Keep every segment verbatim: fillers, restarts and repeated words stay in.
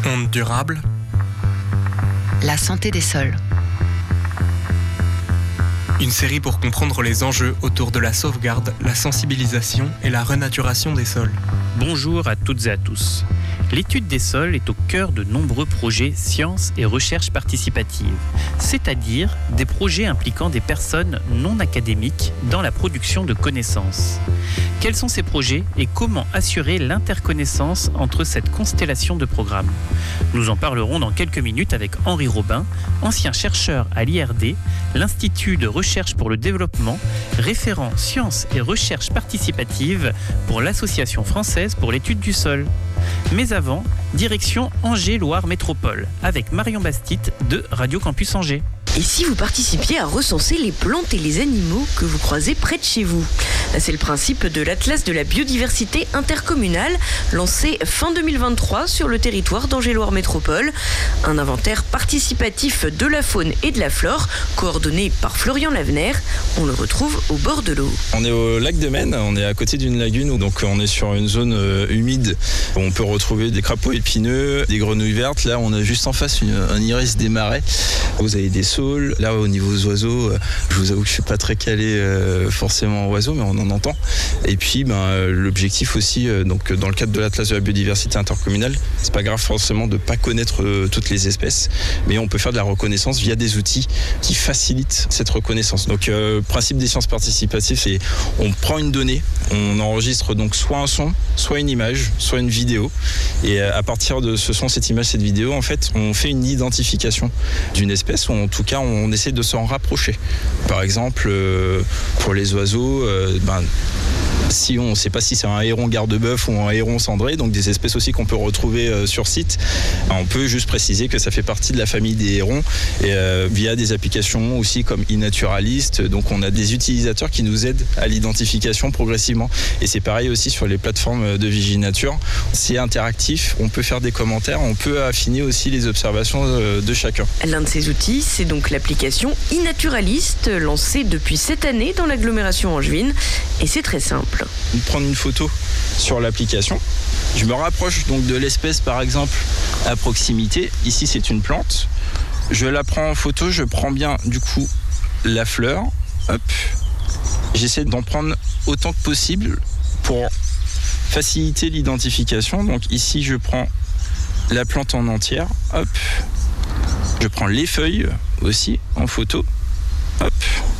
Ondes durables. La santé des sols. Une série pour comprendre les enjeux autour de la sauvegarde, la sensibilisation et la renaturation des sols. Bonjour à toutes et à tous. L'étude des sols est au cœur de nombreux projets sciences et recherche participative, c'est-à-dire des projets impliquant des personnes non académiques dans la production de connaissances. Quels sont ces projets et comment assurer l'interconnaissance entre cette constellation de programmes ? Nous en parlerons dans quelques minutes avec Henri Robin, ancien chercheur à l'I R D, l'Institut de recherche pour le développement, référent sciences et recherche participative pour l'Association française pour l'étude du sol. Mais avant, direction Angers-Loire Métropole avec Marion Bastit de Radio Campus Angers. Et si vous participiez à recenser les plantes et les animaux que vous croisez près de chez vous ? C'est le principe de l'Atlas de la biodiversité intercommunale, lancé fin deux mille vingt-trois sur le territoire d'Angers-Loire Métropole. Un inventaire participatif de la faune et de la flore, coordonné par Florian Lavener. On le retrouve au bord de l'eau. On est au lac de Maine, on est à côté d'une lagune, donc on est sur une zone euh, humide. On peut retrouver des crapauds épineux, des grenouilles vertes. Là, on a juste en face une, un iris des marais. Vous avez des saules. Là, au niveau des oiseaux, je vous avoue que je suis pas très calé euh, forcément aux oiseaux, mais on en entend. Et puis, ben, l'objectif aussi, euh, donc dans le cadre de l'Atlas de la biodiversité intercommunale, c'est pas grave forcément de pas connaître euh, toutes les espèces, mais on peut faire de la reconnaissance via des outils qui facilitent cette reconnaissance. Donc, euh, le principe des sciences participatives, c'est on prend une donnée, on enregistre donc soit un son, soit une image, soit une vidéo, et à partir de ce son, cette image, cette vidéo, en fait, on fait une identification d'une espèce, ou en tout cas, on essaie de s'en rapprocher. Par exemple, euh, pour les oiseaux, euh, ben, si on ne sait pas si c'est un héron garde-bœuf ou un héron cendré, donc des espèces aussi qu'on peut retrouver euh, sur site, on peut juste préciser que ça fait partie de la famille des hérons et euh, via des applications aussi comme iNaturalist. Donc on a des utilisateurs qui nous aident à l'identification progressivement. Et c'est pareil aussi sur les plateformes de Viginature. C'est interactif, on peut faire des commentaires, on peut affiner aussi les observations de, de chacun. L'un de ces outils, c'est donc l'application iNaturalist, lancée depuis cette année dans l'agglomération angevine. Et c'est très simple. Prendre une photo sur l'application. Je me rapproche donc de l'espèce par exemple à proximité. Ici c'est une plante. Je la prends en photo, je prends bien du coup la fleur. Hop. J'essaie d'en prendre autant que possible pour faciliter l'identification. Donc ici je prends la plante en entière. Hop. Je prends les feuilles aussi en photo. Hop.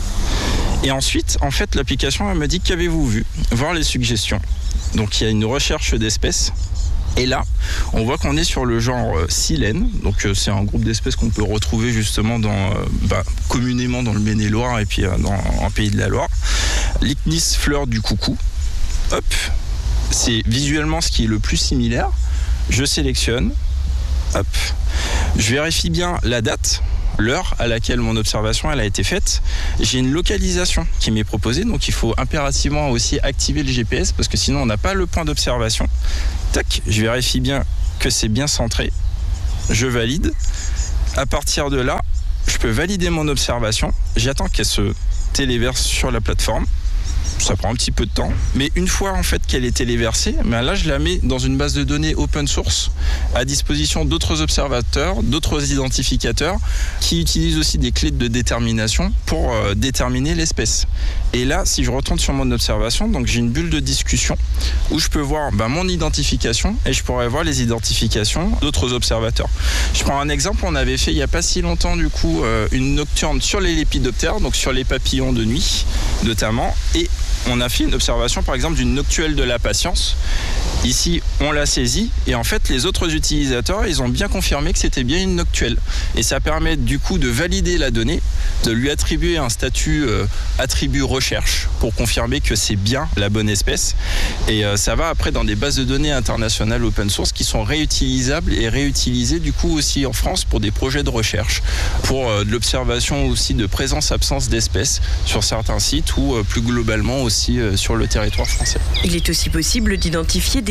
Et ensuite, en fait, l'application elle me dit qu'avez-vous vu ? Voir les suggestions. Donc il y a une recherche d'espèces. Et là, on voit qu'on est sur le genre euh, silène. Donc euh, c'est un groupe d'espèces qu'on peut retrouver justement dans, euh, bah, communément dans le Maine-et-Loire et puis euh, dans en Pays de la Loire. L'Icnis fleur du coucou. Hop. C'est visuellement ce qui est le plus similaire. Je sélectionne. Hop. Je vérifie bien la date. L'heure à laquelle mon observation elle a été faite. J'ai une localisation qui m'est proposée, donc il faut impérativement aussi activer le G P S parce que sinon on n'a pas le point d'observation. Tac, je vérifie bien que c'est bien centré. Je valide. À partir de là, je peux valider mon observation. J'attends qu'elle se téléverse sur la plateforme. Ça prend un petit peu de temps, mais une fois en fait qu'elle est téléversée, ben là je la mets dans une base de données open source à disposition d'autres observateurs, d'autres identificateurs qui utilisent aussi des clés de détermination pour euh, déterminer l'espèce. Et là, si je retourne sur mon observation, donc j'ai une bulle de discussion où je peux voir ben, mon identification et je pourrais voir les identifications d'autres observateurs. Je prends un exemple, on avait fait il n'y a pas si longtemps du coup euh, une nocturne sur les lépidoptères, donc sur les papillons de nuit notamment, et on a fait une observation par exemple d'une noctuelle de la patience. Ici, on l'a saisie et en fait, les autres utilisateurs, ils ont bien confirmé que c'était bien une noctuelle. Et ça permet du coup de valider la donnée, de lui attribuer un statut euh, attribut recherche pour confirmer que c'est bien la bonne espèce. Et euh, ça va après dans des bases de données internationales open source qui sont réutilisables et réutilisées du coup aussi en France pour des projets de recherche, pour euh, de l'observation aussi de présence-absence d'espèces sur certains sites ou euh, plus globalement aussi euh, sur le territoire français. Il est aussi possible d'identifier des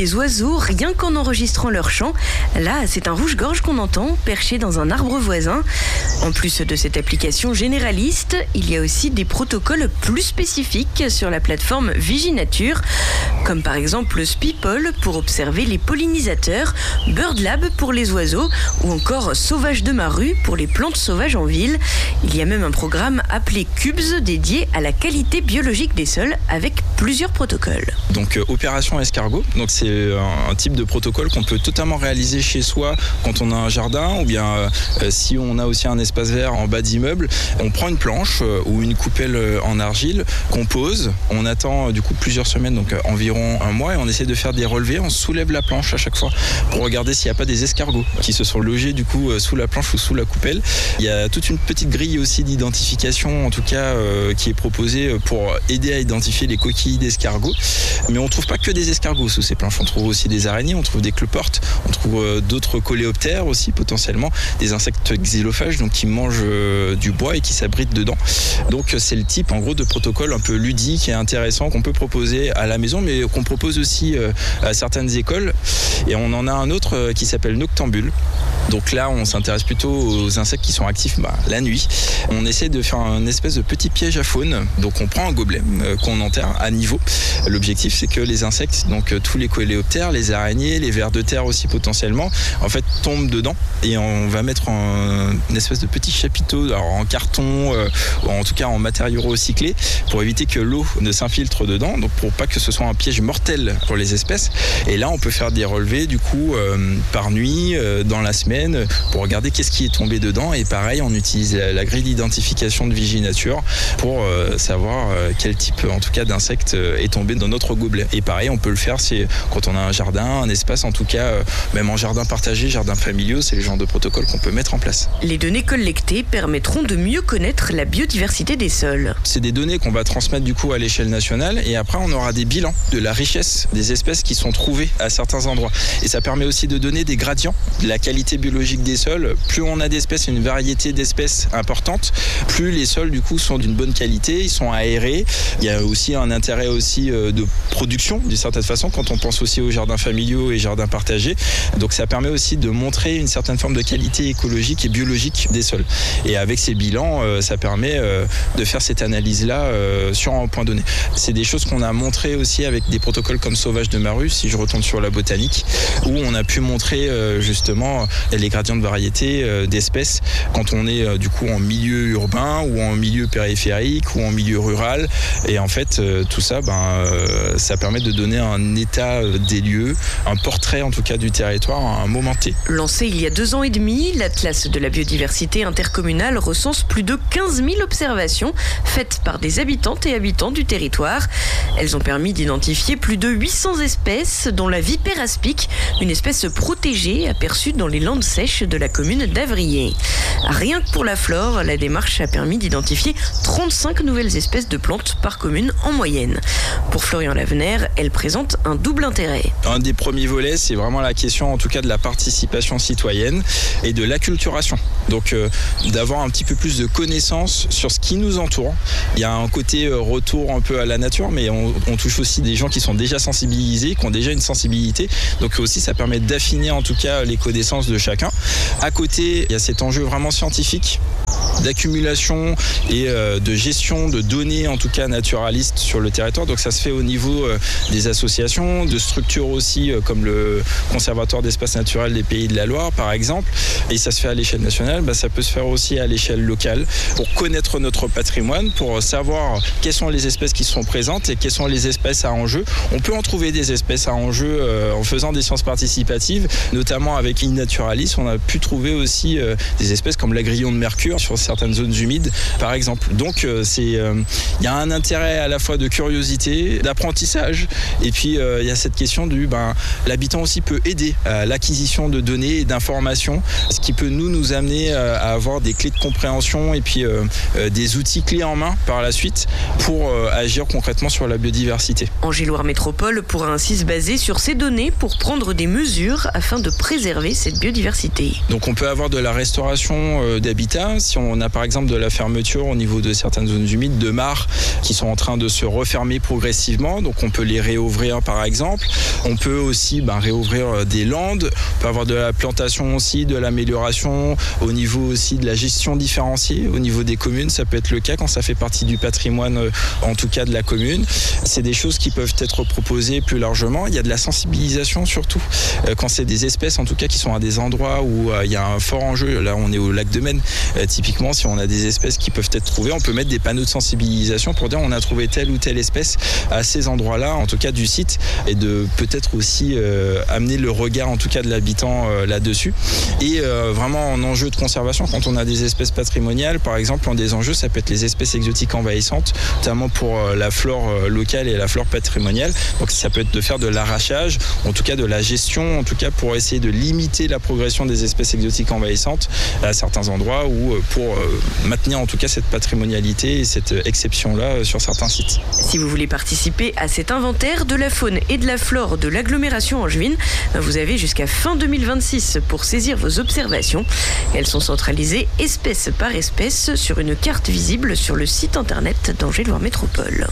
des oiseaux rien qu'en enregistrant leur chant. Là, c'est un rouge-gorge qu'on entend, perché dans un arbre voisin. En plus de cette application généraliste, il y a aussi des protocoles plus spécifiques sur la plateforme Viginature, comme par exemple Speeple pour observer les pollinisateurs, BirdLab pour les oiseaux ou encore Sauvage de ma rue pour les plantes sauvages en ville. Il y a même un programme appelé Cubes dédié à la qualité biologique des sols avec plusieurs protocoles. Donc euh, opération escargot, donc c'est un, un type de protocole qu'on peut totalement réaliser chez soi quand on a un jardin ou bien euh, si on a aussi un espace vert en bas d'immeuble. On prend une planche euh, ou une coupelle euh, en argile qu'on pose, on attend euh, du coup plusieurs semaines, donc euh, environ un mois, et on essaie de faire des relevés, on soulève la planche à chaque fois pour regarder s'il n'y a pas des escargots qui se sont logés du coup euh, sous la planche ou sous la coupelle. Il y a toute une petite grille aussi d'identification en tout cas euh, qui est proposée pour aider à identifier les coquilles d'escargots. Mais on ne trouve pas que des escargots sous ces planches, on trouve aussi des araignées, on trouve des cloportes, on trouve euh, d'autres coléoptères aussi potentiellement, des insectes xylophages donc qui mangent euh, du bois et qui s'abritent dedans. Donc c'est le type en gros de protocole un peu ludique et intéressant qu'on peut proposer à la maison mais qu'on propose aussi euh, à certaines écoles. Et on en a un autre euh, qui s'appelle Noctambule. Donc là on s'intéresse plutôt aux insectes qui sont actifs bah, la nuit. On essaie de faire un espèce de petit piège à faune. Donc on prend un gobelet euh, qu'on enterre à niveau. L'objectif c'est que les insectes, donc euh, tous les coléoptères, les araignées, les vers de terre aussi potentiellement, en fait tombent dedans et on va mettre un, une espèce de petit chapiteau alors en carton euh, ou en tout cas en matériaux recyclés pour éviter que l'eau ne s'infiltre dedans, donc pour pas que ce soit un piège mortel pour les espèces. Et là on peut faire des relevés du coup euh, par nuit, euh, dans la semaine, pour regarder qu'est-ce qui est tombé dedans. Et pareil on utilise la, la grille d'identification de Viginature pour euh, savoir euh, quel type en tout cas d'insecte euh, est tombé dans notre gobelet. Et pareil on peut le faire c'est quand on a un jardin, un espace en tout cas, euh, même en jardin partagé, jardin familiaux, c'est le genre de protocole qu'on peut mettre en place. Les données collectées permettront de mieux connaître la biodiversité des sols. C'est des données qu'on va transmettre du coup à l'échelle nationale et après on aura des bilans de la richesse des espèces qui sont trouvées à certains endroits. Et ça permet aussi de donner des gradients de la qualité biologique des sols. Plus on a d'espèces, une variété d'espèces importante, plus les sols du coup sont d'une bonne qualité, ils sont aérés. Il y a aussi un intérêt aussi de production d'une certaine façon quand on pense aussi aux jardins familiaux et jardins partagés. Donc ça permet aussi de montrer une certaine forme de qualité écologique et biologique des sols. Et avec ces bilans, euh, ça permet euh, de faire cette analyse-là euh, sur un point donné. C'est des choses qu'on a montrées aussi avec des protocoles comme Sauvage de ma rue, si je retourne sur la botanique, où on a pu montrer euh, justement les gradients de variété euh, d'espèces quand on est euh, du coup en milieu urbain ou en milieu périphérique ou en milieu rural. Et en fait, euh, tout ça, ben, euh, ça permet de donner un état des lieux, un portrait en tout cas du territoire à un moment T. Lancé il y a deux ans et demi, l'Atlas de la biodiversité intercommunale recense plus de quinze mille observations faites par des habitantes et habitants du territoire. Elles ont permis d'identifier plus de huit cents espèces, dont la vipère aspic, une espèce protégée aperçue dans les landes sèches de la commune d'Avrier. Rien que pour la flore, la démarche a permis d'identifier trente-cinq nouvelles espèces de plantes par commune en moyenne. Pour Florian Lavener, elle présente un double intérêt. Un des premiers volets, c'est vraiment la question en tout cas de la participation citoyenne et de l'acculturation. Donc euh, d'avoir un petit peu plus de connaissances sur ce qui nous entoure. Il y a un côté euh, retour un peu à la nature, mais on, on touche aussi des gens qui sont déjà sensibilisés, qui ont déjà une sensibilité. Donc aussi ça permet d'affiner en tout cas les connaissances de chacun. À côté, il y a cet enjeu vraiment scientifique d'accumulation et euh, de gestion de données en tout cas naturalistes sur le territoire. Donc ça se fait au niveau euh, des associations, de structures aussi euh, comme le Conservatoire d'espaces naturels des Pays de la Loire par exemple. Et ça se fait à l'échelle nationale, bah, ça peut se faire aussi à l'échelle locale pour connaître notre patrimoine, pour savoir quelles sont les espèces qui sont présentes et quelles sont les espèces à enjeu. On peut en trouver des espèces à enjeu euh, en faisant des sciences participatives, notamment avec iNaturalis. On a pu trouver aussi euh, des espèces comme l'agrillon de mercure sur certaines zones humides par exemple. Donc euh, c'est il euh, y a un intérêt à la fois de curiosité, d'apprentissage et puis il euh, y a cette question du ben l'habitant aussi peut aider à l'acquisition de données et d'informations, ce qui peut nous nous amener euh, à avoir des clés de compréhension et puis euh, euh, des outils clés en main par la suite pour euh, agir concrètement sur la biodiversité. Angéloire Métropole pourra ainsi se baser sur ces données pour prendre des mesures afin de préserver cette biodiversité. Donc on peut avoir de la restauration euh, d'habitat si on on a par exemple de la fermeture au niveau de certaines zones humides, de mares qui sont en train de se refermer progressivement. Donc on peut les réouvrir par exemple. On peut aussi ben, réouvrir des landes. On peut avoir de la plantation aussi, de l'amélioration au niveau aussi de la gestion différenciée au niveau des communes. Ça peut être le cas quand ça fait partie du patrimoine, en tout cas de la commune. C'est des choses qui peuvent être proposées plus largement. Il y a de la sensibilisation surtout. Quand c'est des espèces en tout cas qui sont à des endroits où il y a un fort enjeu. Là on est au lac de Maine. Typiquement si on a des espèces qui peuvent être trouvées, on peut mettre des panneaux de sensibilisation pour dire on a trouvé telle ou telle espèce à ces endroits-là, en tout cas du site, et de peut-être aussi euh, amener le regard en tout cas de l'habitant euh, là-dessus. Et euh, vraiment en enjeu de conservation, quand on a des espèces patrimoniales, par exemple, un des enjeux, ça peut être les espèces exotiques envahissantes, notamment pour euh, la flore euh, locale et la flore patrimoniale. Donc ça peut être de faire de l'arrachage, en tout cas de la gestion, en tout cas pour essayer de limiter la progression des espèces exotiques envahissantes à certains endroits ou euh, pour euh, maintenir en tout cas cette patrimonialité et cette exception-là euh, sur certains sites. Si vous voulez participer à cet inventaire de la faune et de la flore de l'agglomération angevine, vous avez jusqu'à fin deux mille vingt-six pour saisir vos observations. Elles sont centralisées espèce par espèce sur une carte visible sur le site internet d'Angers-Loire Métropole.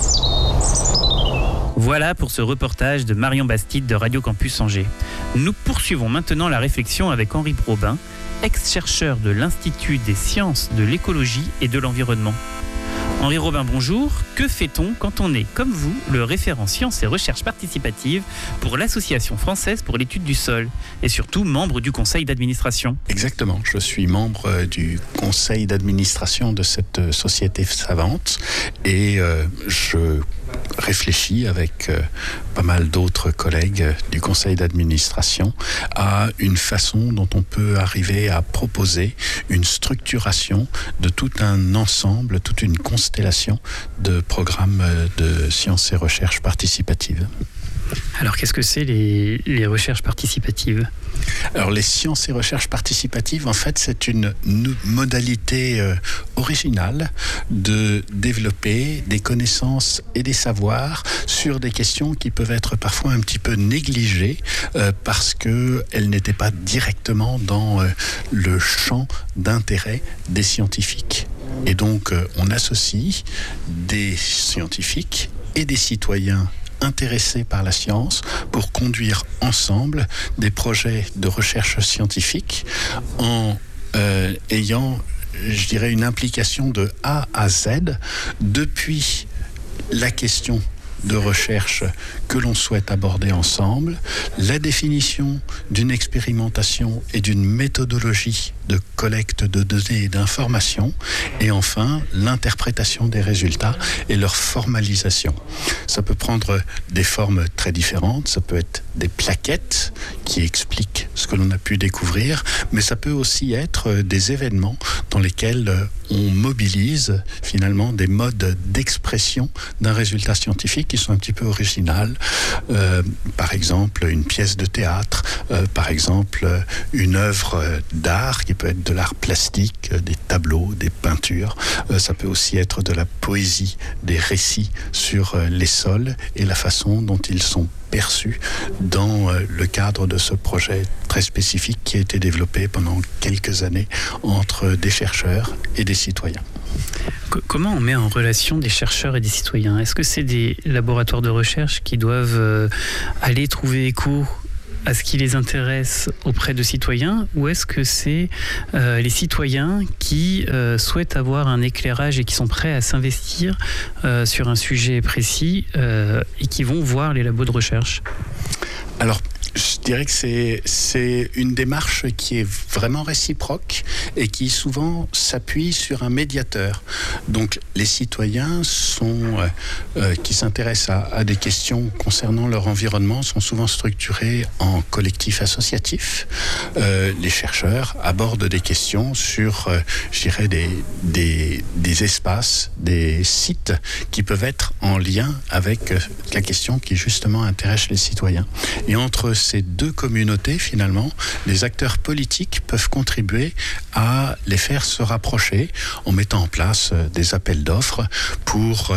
Voilà pour ce reportage de Marion Bastide de Radio Campus Angers. Nous poursuivons maintenant la réflexion avec Henri Brobin, ex-chercheur de l'Institut des sciences de l'écologie et de l'environnement. Henri Robin, bonjour. Que fait-on quand on est, comme vous, le référent sciences et recherche participative pour l'Association française pour l'étude du sol et surtout membre du conseil d'administration? Exactement, je suis membre du conseil d'administration de cette société savante et euh, je réfléchis avec euh, pas mal d'autres collègues du conseil d'administration à une façon dont on peut arriver à proposer une structuration de tout un ensemble, toute une constellation de programmes de sciences et recherche participatives. Alors, qu'est-ce que c'est les, les recherches participatives ? Alors, les sciences et recherches participatives, en fait, c'est une nou- modalité euh, originale de développer des connaissances et des savoirs sur des questions qui peuvent être parfois un petit peu négligées euh, parce qu'elles n'étaient pas directement dans euh, le champ d'intérêt des scientifiques. Et donc, euh, on associe des scientifiques et des citoyens intéressés par la science pour conduire ensemble des projets de recherche scientifique en euh, ayant, je dirais, une implication de A à Z depuis la question de recherche que l'on souhaite aborder ensemble, la définition d'une expérimentation et d'une méthodologie de collecte de données et d'informations, et enfin l'interprétation des résultats et leur formalisation. Ça peut prendre des formes très différentes, ça peut être des plaquettes qui expliquent ce que l'on a pu découvrir, mais ça peut aussi être des événements dans lesquels on mobilise finalement des modes d'expression d'un résultat scientifique qui sont un petit peu originales. Euh, par exemple, une pièce de théâtre, euh, par exemple, une œuvre d'art qui peut être de l'art plastique, des tableaux, des peintures. Euh, ça peut aussi être de la poésie, des récits sur euh, les sols et la façon dont ils sont perçus dans euh, le cadre de ce projet très spécifique qui a été développé pendant quelques années entre des chercheurs et des citoyens. Comment on met en relation des chercheurs et des citoyens ? Est-ce que c'est des laboratoires de recherche qui doivent euh, aller trouver écho à ce qui les intéresse auprès de citoyens, ou est-ce que c'est euh, les citoyens qui euh, souhaitent avoir un éclairage et qui sont prêts à s'investir euh, sur un sujet précis euh, et qui vont voir les labos de recherche ? Alors, je dirais que c'est, c'est une démarche qui est vraiment réciproque et qui souvent s'appuie sur un médiateur. Donc les citoyens sont, euh, euh, qui s'intéressent à, à des questions concernant leur environnement sont souvent structurés en collectifs associatifs. Euh, les chercheurs abordent des questions sur, euh, je dirais, des, des, des espaces, des sites qui peuvent être en lien avec euh, la question qui justement intéresse les citoyens. Et entre ces deux communautés, finalement, les acteurs politiques peuvent contribuer à les faire se rapprocher en mettant en place des appels d'offres pour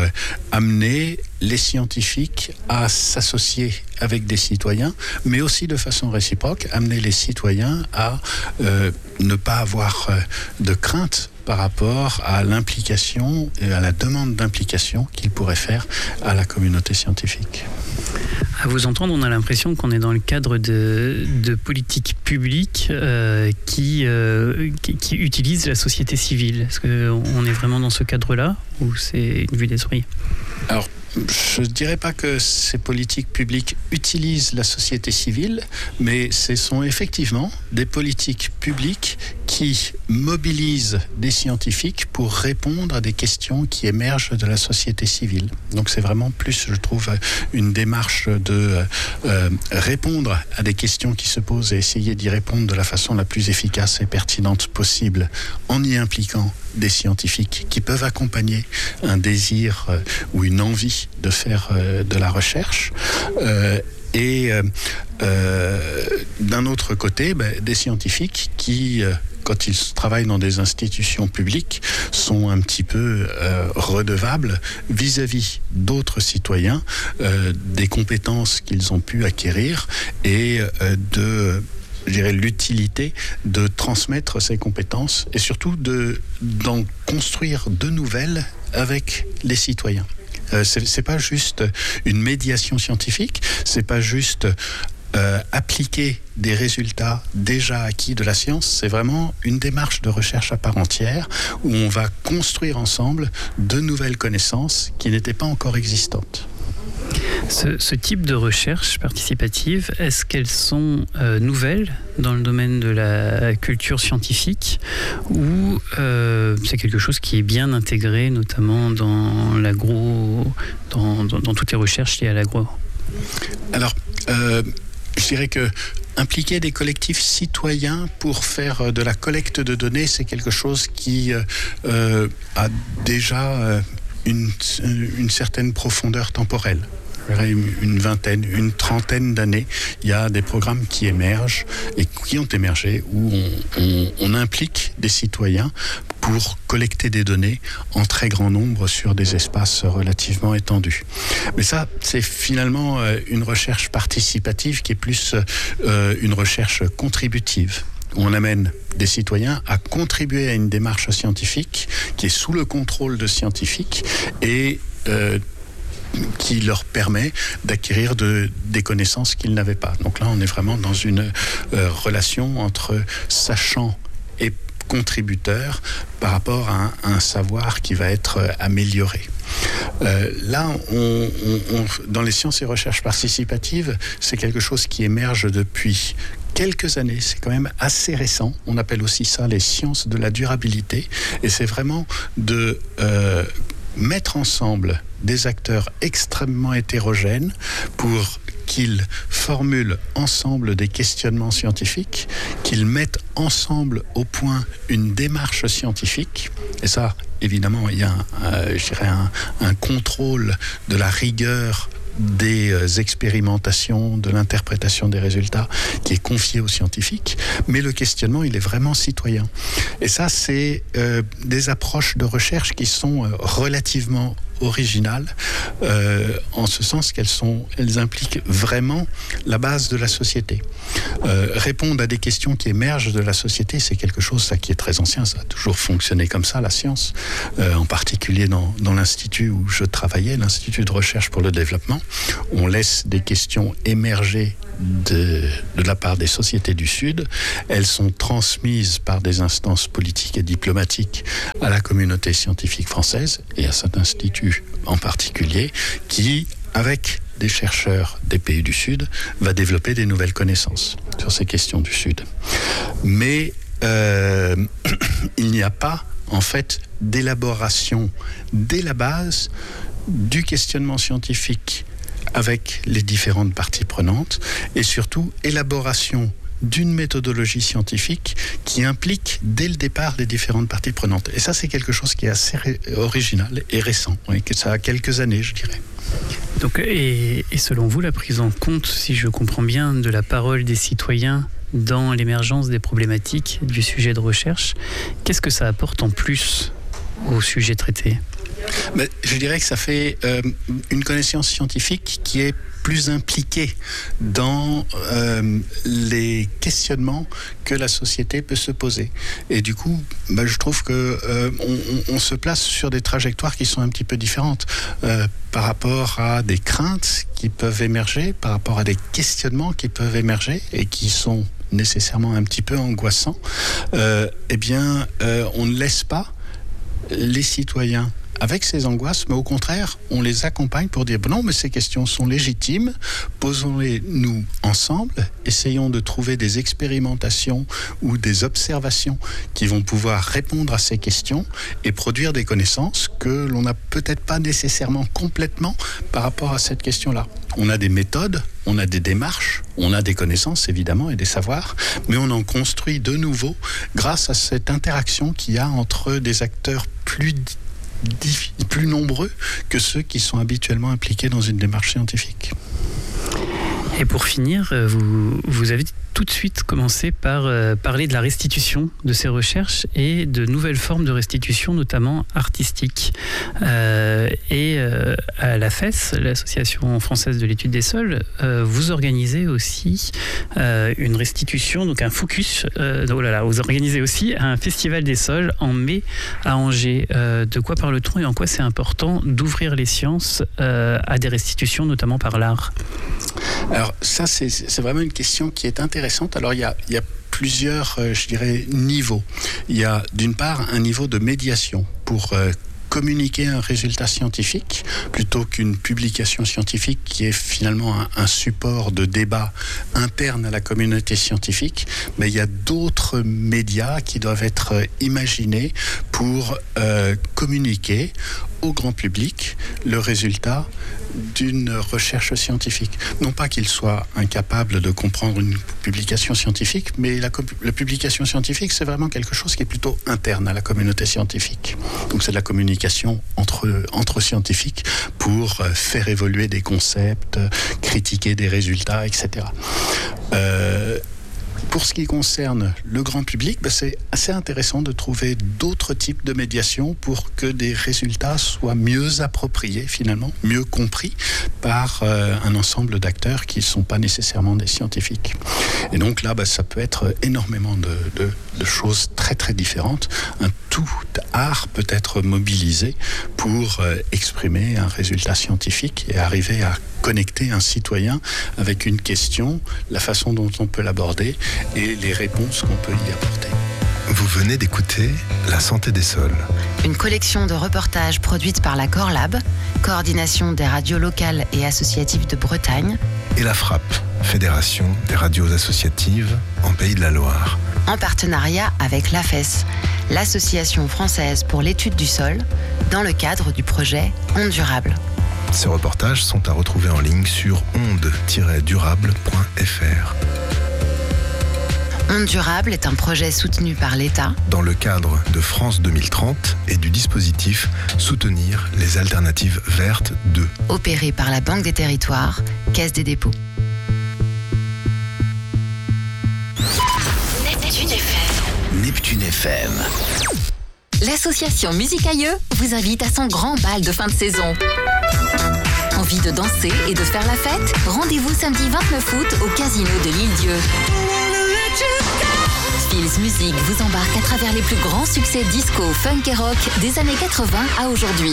amener les scientifiques à s'associer avec des citoyens, mais aussi de façon réciproque, amener les citoyens à euh, ne pas avoir de crainte par rapport à l'implication et à la demande d'implication qu'il pourrait faire à la communauté scientifique. À vous entendre, on a l'impression qu'on est dans le cadre de, de politiques publiques euh, qui, euh, qui, qui utilisent la société civile. Est-ce qu'on est vraiment dans ce cadre-là ou c'est une vue d'esprit ? Alors, je ne dirais pas que ces politiques publiques utilisent la société civile, mais ce sont effectivement des politiques publiques qui mobilisent des scientifiques pour répondre à des questions qui émergent de la société civile. Donc c'est vraiment plus, je trouve, une démarche de euh, répondre à des questions qui se posent et essayer d'y répondre de la façon la plus efficace et pertinente possible en y impliquant des scientifiques qui peuvent accompagner un désir euh, ou une envie de faire euh, de la recherche. Euh, et euh, euh, d'un autre côté, ben, des scientifiques qui, euh, quand ils travaillent dans des institutions publiques, sont un petit peu euh, redevables vis-à-vis d'autres citoyens, euh, des compétences qu'ils ont pu acquérir et euh, de... je dirais, l'utilité de transmettre ces compétences et surtout de, d'en construire de nouvelles avec les citoyens. Euh, c'est, c'est pas juste une médiation scientifique, c'est pas juste euh, appliquer des résultats déjà acquis de la science, c'est vraiment une démarche de recherche à part entière où on va construire ensemble de nouvelles connaissances qui n'étaient pas encore existantes. Ce, ce type de recherche participative, est-ce qu'elles sont euh, nouvelles dans le domaine de la culture scientifique ou euh, c'est quelque chose qui est bien intégré, notamment dans l'agro, dans, dans, dans toutes les recherches liées à l'agro ? Alors, euh, je dirais que impliquer des collectifs citoyens pour faire de la collecte de données, c'est quelque chose qui euh, a déjà euh, une, une certaine profondeur temporelle. Une vingtaine, une trentaine d'années, il y a des programmes qui émergent et qui ont émergé où on, on, on implique des citoyens pour collecter des données en très grand nombre sur des espaces relativement étendus. Mais ça, c'est finalement une recherche participative qui est plus euh, une recherche contributive. Où on amène des citoyens à contribuer à une démarche scientifique qui est sous le contrôle de scientifiques et euh, qui leur permet d'acquérir de, des connaissances qu'ils n'avaient pas. Donc là, on est vraiment dans une euh, relation entre sachant et contributeur par rapport à un, un savoir qui va être euh, amélioré. Euh, là, on, on, on, dans les sciences et recherches participatives, c'est quelque chose qui émerge depuis quelques années, c'est quand même assez récent. On appelle aussi ça les sciences de la durabilité. Et c'est vraiment de euh, mettre ensemble des acteurs extrêmement hétérogènes pour qu'ils formulent ensemble des questionnements scientifiques, qu'ils mettent ensemble au point une démarche scientifique. Et ça, évidemment, il y a un, euh, je dirais un, un contrôle de la rigueur des expérimentations, de l'interprétation des résultats qui est confié aux scientifiques, mais le questionnement, il est vraiment citoyen. Et ça, c'est euh, des approches de recherche qui sont euh, relativement originales, euh, en ce sens qu'elles sont, elles impliquent vraiment la base de la société. Euh, répondre à des questions qui émergent de la société, c'est quelque chose ça, qui est très ancien, ça a toujours fonctionné comme ça, la science, euh, en particulier dans, dans l'institut où je travaillais, l'Institut de recherche pour le développement. On laisse des questions émerger de, de la part des sociétés du Sud. Elles sont transmises par des instances politiques et diplomatiques à la communauté scientifique française et à cet institut en particulier qui, avec des chercheurs des pays du Sud, va développer des nouvelles connaissances sur ces questions du Sud. Mais euh, il n'y a pas, en fait, d'élaboration dès la base du questionnement scientifique avec les différentes parties prenantes et surtout élaboration d'une méthodologie scientifique qui implique dès le départ les différentes parties prenantes. Et ça, c'est quelque chose qui est assez ré- original et récent, oui, que ça a quelques années, je dirais. Donc, et, et selon vous, la prise en compte, si je comprends bien, de la parole des citoyens dans l'émergence des problématiques du sujet de recherche, qu'est-ce que ça apporte en plus au sujet traité ? Mais je dirais que ça fait euh, une connaissance scientifique qui est plus impliquée dans euh, les questionnements que la société peut se poser. Et du coup, bah, je trouve que euh, on, on se place sur des trajectoires qui sont un petit peu différentes euh, par rapport à des craintes qui peuvent émerger, par rapport à des questionnements qui peuvent émerger et qui sont nécessairement un petit peu angoissants. Euh, eh bien, euh, on ne laisse pas les citoyens avec ces angoisses, mais au contraire, on les accompagne pour dire non, mais ces questions sont légitimes, posons-les nous ensemble, essayons de trouver des expérimentations ou des observations qui vont pouvoir répondre à ces questions et produire des connaissances que l'on n'a peut-être pas nécessairement complètement par rapport à cette question-là. On a des méthodes, on a des démarches, on a des connaissances évidemment et des savoirs, mais on en construit de nouveau grâce à cette interaction qu'il y a entre des acteurs plus plus nombreux que ceux qui sont habituellement impliqués dans une démarche scientifique. Et pour finir, vous, vous avez tout de suite commencé par euh, parler de la restitution de ces recherches et de nouvelles formes de restitution, notamment artistiques. Euh, et euh, à l'A F E S, l'Association française de l'étude des sols, euh, vous organisez aussi euh, une restitution, donc un focus. Euh, oh là là, vous organisez aussi un festival des sols en mai à Angers. Euh, de quoi parle-t-on et en quoi c'est important d'ouvrir les sciences euh, à des restitutions, notamment par l'art ? Alors ça, c'est, c'est vraiment une question qui est intéressante. Alors il y a, il y a plusieurs, euh, je dirais, niveaux. Il y a d'une part un niveau de médiation pour euh, communiquer un résultat scientifique plutôt qu'une publication scientifique qui est finalement un, un support de débat interne à la communauté scientifique. Mais il y a d'autres médias qui doivent être imaginés pour euh, communiquer au grand public le résultat d'une recherche scientifique. Non pas qu'il soit incapable de comprendre une publication scientifique, mais la, la publication scientifique, c'est vraiment quelque chose qui est plutôt interne à la communauté scientifique. Donc c'est de la communication entre, entre scientifiques pour faire évoluer des concepts, critiquer des résultats, et cetera. Euh, Pour ce qui concerne le grand public, ben c'est assez intéressant de trouver d'autres types de médiation pour que des résultats soient mieux appropriés, finalement, mieux compris par euh, un ensemble d'acteurs qui ne sont pas nécessairement des scientifiques. Et donc là, ben, ça peut être énormément de, de, de choses très très différentes. Un tout art peut être mobilisé pour euh, exprimer un résultat scientifique et arriver à connecter un citoyen avec une question, la façon dont on peut l'aborder et les réponses qu'on peut y apporter. Vous venez d'écouter La santé des sols. Une collection de reportages produite par la Corlab, coordination des radios locales et associatives de Bretagne, et la FRAP, Fédération des radios associatives en Pays de la Loire. En partenariat avec l'A F E S, l'Association française pour l'étude du sol, dans le cadre du projet Ondes Durables. Ces reportages sont à retrouver en ligne sur ondes tiret durable point f r. Ondes Durables est un projet soutenu par l'État dans le cadre de France deux mille trente et du dispositif Soutenir les alternatives vertes deux, opéré par la Banque des Territoires, Caisse des dépôts. Neptune F M. Neptune F M. L'association Musicailleux vous invite à son grand bal de fin de saison. Envie de danser et de faire la fête ? Rendez-vous samedi vingt-neuf août au Casino de l'Île-Dieu. Feels Music vous embarque à travers les plus grands succès disco, funk et rock des années quatre-vingts à aujourd'hui.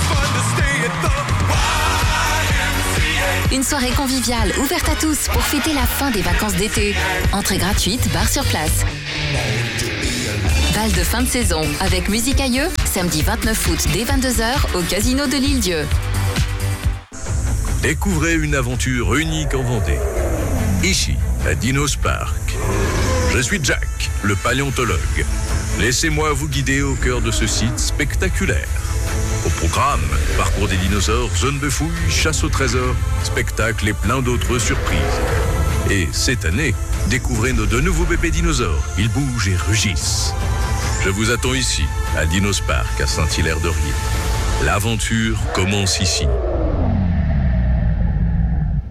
Une soirée conviviale ouverte à tous pour fêter la fin des vacances d'été. Entrée gratuite, bar sur place. Bal de fin de saison avec Musicailleux, samedi vingt-neuf août dès vingt-deux heures au Casino de l'Île-Dieu. Découvrez une aventure unique en Vendée. Ici, à Dinos Park. Je suis Jack, le paléontologue. Laissez-moi vous guider au cœur de ce site spectaculaire. Au programme, parcours des dinosaures, zone de fouilles, chasse au trésor, spectacle et plein d'autres surprises. Et cette année, découvrez nos deux nouveaux bébés dinosaures. Ils bougent et rugissent. Je vous attends ici, à Dinos Park, à Saint-Hilaire-de-Riez. L'aventure commence ici.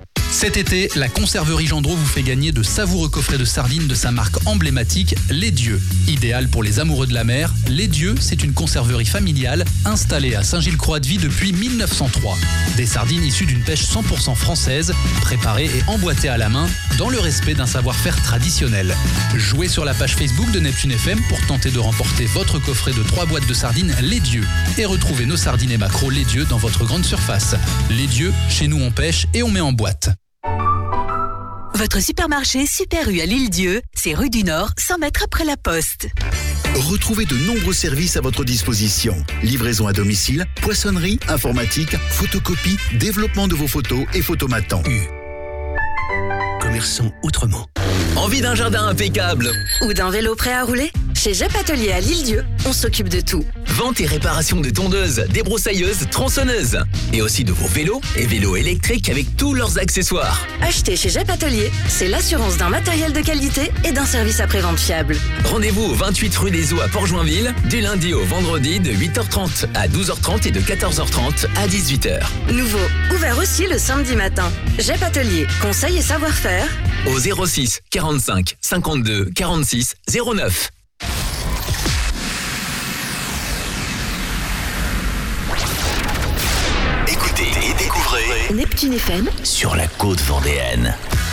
Cet été, la conserverie Gendreau vous fait gagner de savoureux coffrets de sardines de sa marque emblématique, Les Dieux. Idéal pour les amoureux de la mer, Les Dieux, c'est une conserverie familiale installée à Saint-Gilles-Croix-de-Vie depuis mille neuf cent trois. Des sardines issues d'une pêche cent pour cent française, préparées et emboîtées à la main, dans le respect d'un savoir-faire traditionnel. Jouez sur la page Facebook de Neptune F M pour tenter de remporter votre coffret de trois boîtes de sardines Les Dieux. Et retrouvez nos sardines et maquereaux Les Dieux dans votre grande surface. Les Dieux, chez nous on pêche et on met en boîte. Votre supermarché Super U à l'Île-Dieu, c'est rue du Nord, cent mètres après la Poste. Retrouvez de nombreux services à votre disposition. Livraison à domicile, poissonnerie, informatique, photocopie, développement de vos photos et photomatants. U. Commerçant autrement. Envie d'un jardin impeccable ou d'un vélo prêt à rouler? Chez J E P Atelier à l'Île-Dieu, on s'occupe de tout. Vente et réparation de tondeuses, débroussailleuses, tronçonneuses. Et aussi de vos vélos et vélos électriques avec tous leurs accessoires. Acheter chez J E P Atelier, c'est l'assurance d'un matériel de qualité et d'un service après-vente fiable. Rendez-vous au vingt-huit rue des Eaux à Port-Joinville, du lundi au vendredi de huit heures trente à douze heures trente et de quatorze heures trente à dix-huit heures. Nouveau, ouvert aussi le samedi matin. J E P Atelier, conseil et savoir-faire. Au zéro six quarante-cinq cinquante-deux quarante-six zéro neuf. Écoutez et découvrez Neptune F M sur la côte vendéenne.